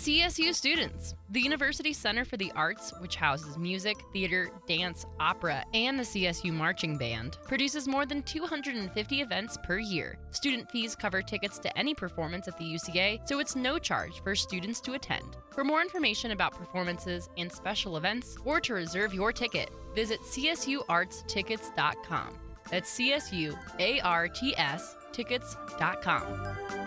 CSU students. The University Center for the Arts, which houses music, theater, dance, opera, and the CSU Marching Band, produces more than 250 events per year. Student fees cover tickets to any performance at the UCA, so it's no charge for students to attend. For more information about performances and special events, or to reserve your ticket, visit csuartstickets.com. That's CSUARTS tickets.com.